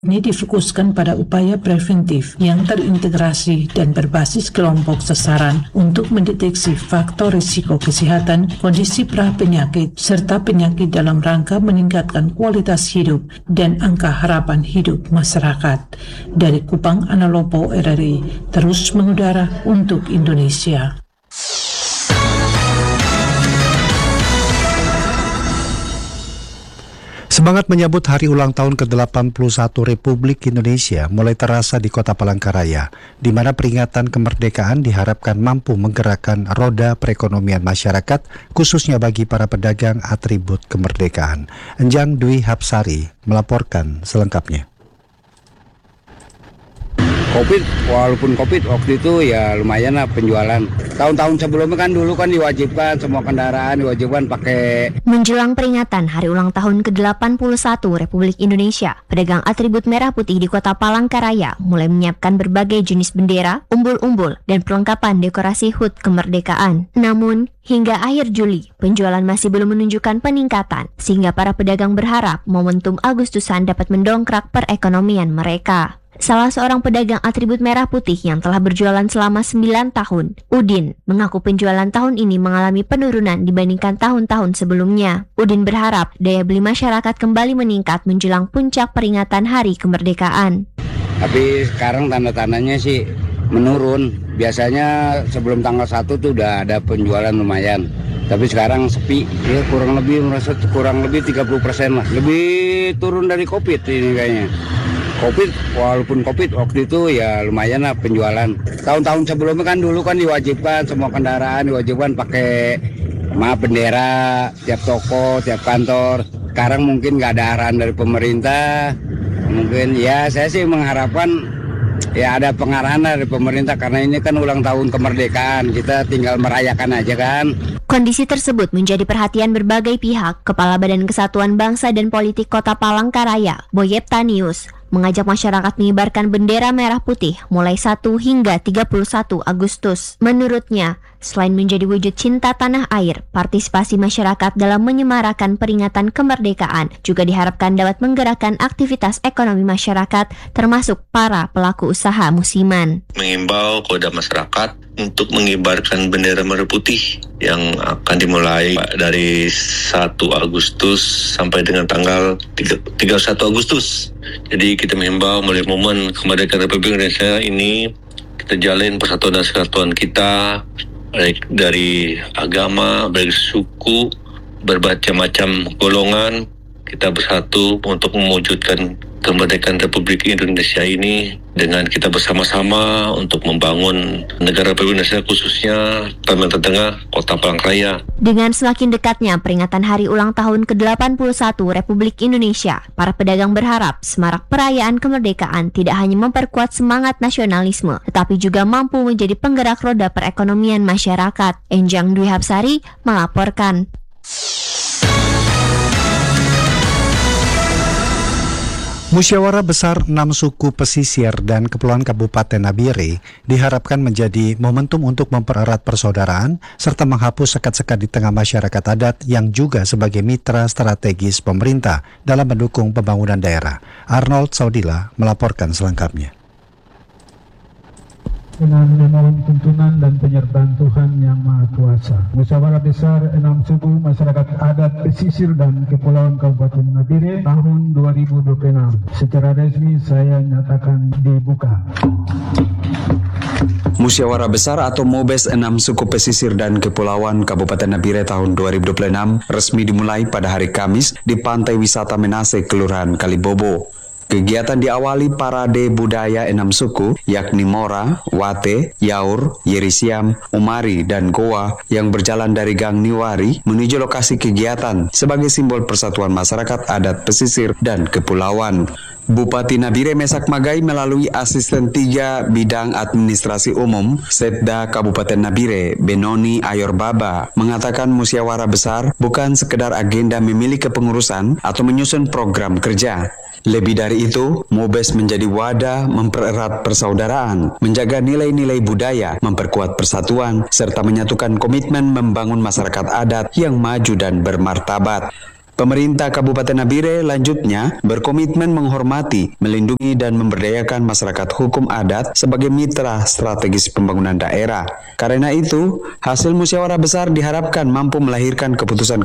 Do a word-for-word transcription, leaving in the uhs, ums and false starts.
Ini difokuskan pada upaya preventif yang terintegrasi dan berbasis kelompok sasaran untuk mendeteksi faktor risiko kesehatan, kondisi pra-penyakit, serta penyakit dalam rangka meningkatkan kualitas hidup dan angka harapan hidup masyarakat. Dari Kupang, Analopo, R R I, terus mengudara untuk Indonesia. Semangat menyambut hari ulang tahun ke delapan puluh satu Republik Indonesia mulai terasa di Kota Palangkaraya, di mana peringatan kemerdekaan diharapkan mampu menggerakkan roda perekonomian masyarakat, khususnya bagi para pedagang atribut kemerdekaan. Enjang Dwi Hapsari melaporkan selengkapnya. Covid, walaupun Covid waktu itu ya lumayan lah penjualan. Tahun-tahun sebelumnya kan dulu kan diwajibkan semua kendaraan diwajibkan pakai. Menjelang peringatan hari ulang tahun ke delapan puluh satu Republik Indonesia, pedagang atribut merah putih di Kota Palangkaraya mulai menyiapkan berbagai jenis bendera, umbul-umbul, dan perlengkapan dekorasi H U T kemerdekaan. Namun, hingga akhir Juli, penjualan masih belum menunjukkan peningkatan, sehingga para pedagang berharap momentum Agustusan dapat mendongkrak perekonomian mereka. Salah seorang pedagang atribut merah putih yang telah berjualan selama sembilan tahun, Udin, mengaku penjualan tahun ini mengalami penurunan dibandingkan tahun-tahun sebelumnya. Udin berharap daya beli masyarakat kembali meningkat menjelang puncak peringatan Hari Kemerdekaan. Tapi sekarang tanda-tandanya sih menurun. Biasanya sebelum tanggal satu tuh udah ada penjualan lumayan. Tapi sekarang sepi, ya kurang lebih merasa kurang lebih tiga puluh persen lah. Lebih turun dari Covid ini kayaknya. Covid, walaupun Covid waktu itu ya lumayan lah penjualan. Tahun-tahun sebelumnya kan dulu kan diwajibkan semua kendaraan diwajibkan pakai maaf bendera tiap toko, tiap kantor. Sekarang mungkin nggak ada arahan dari pemerintah. Mungkin ya saya sih mengharapkan ya ada pengarahan dari pemerintah karena ini kan ulang tahun kemerdekaan. Kita tinggal merayakan aja kan. Kondisi tersebut menjadi perhatian berbagai pihak. Kepala Badan Kesatuan Bangsa dan Politik Kota Palangkaraya, Boyep Tanius, mengajak masyarakat mengibarkan bendera merah putih mulai satu hingga tiga puluh satu Agustus. Menurutnya, selain menjadi wujud cinta tanah air, partisipasi masyarakat dalam menyemarakan peringatan kemerdekaan juga diharapkan dapat menggerakkan aktivitas ekonomi masyarakat, termasuk para pelaku usaha musiman. Mengimbau kepada masyarakat untuk mengibarkan bendera merah putih yang akan dimulai dari satu Agustus sampai dengan tanggal tiga puluh satu Agustus. Jadi kita mengimbau mulai momen kemerdekaan Republik Indonesia ini kita jalin persatuan dan kesatuan kita, baik dari agama, baik suku, berbagai macam golongan, kita bersatu untuk mewujudkan kemerdekaan Republik Indonesia ini dengan kita bersama-sama untuk membangun negara Republik Indonesia, khususnya Kalimantan Tengah, Kota Palangkaraya. Dengan semakin dekatnya peringatan hari ulang tahun ke delapan puluh satu Republik Indonesia, para pedagang berharap semarak perayaan kemerdekaan tidak hanya memperkuat semangat nasionalisme, tetapi juga mampu menjadi penggerak roda perekonomian masyarakat. Enjang Dwi Hapsari melaporkan. Musyawarah Besar enam Suku Pesisir dan Kepulauan Kabupaten Nabire diharapkan menjadi momentum untuk mempererat persaudaraan serta menghapus sekat-sekat di tengah masyarakat adat yang juga sebagai mitra strategis pemerintah dalam mendukung pembangunan daerah. Arnold Saudila melaporkan selengkapnya. Dengan memohon tuntunan dan penyertaan Tuhan Yang Maha Kuasa. Musyawarah Besar enam Suku Masyarakat Adat Pesisir dan Kepulauan Kabupaten Nabire tahun dua ribu dua puluh enam secara resmi saya nyatakan dibuka. Musyawarah Besar atau Mobes enam Suku Pesisir dan Kepulauan Kabupaten Nabire tahun dua ribu dua puluh enam resmi dimulai pada hari Kamis di Pantai Wisata Menase, Kelurahan Kalibobo. Kegiatan diawali parade budaya enam suku, yakni Mora, Wate, Yaur, Yerisiam, Umari, dan Goa yang berjalan dari Gang Niwari menuju lokasi kegiatan sebagai simbol persatuan masyarakat adat pesisir dan kepulauan. Bupati Nabire Mesak Magai melalui asisten tiga bidang administrasi umum Setda Kabupaten Nabire, Benoni Ayorbaba, mengatakan musyawarah besar bukan sekedar agenda memilih kepengurusan atau menyusun program kerja. Lebih dari itu, Mobes menjadi wadah mempererat persaudaraan, menjaga nilai-nilai budaya, memperkuat persatuan, serta menyatukan komitmen membangun masyarakat adat yang maju dan bermartabat. Pemerintah Kabupaten Nabire lanjutnya berkomitmen menghormati, melindungi dan memberdayakan masyarakat hukum adat sebagai mitra strategis pembangunan daerah. Karena itu, hasil musyawarah besar diharapkan mampu melahirkan keputusan